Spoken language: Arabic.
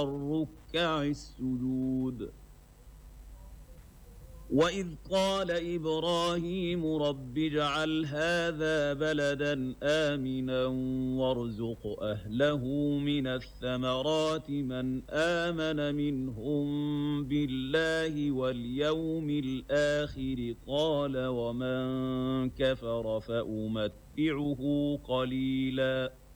الركع السجود. وإذ قال إبراهيم رب اجعل هذا بلدا آمنا وارزق أهله من الثمرات من آمن منهم بالله واليوم الآخر قال ومن كفر فأمتعه قليلا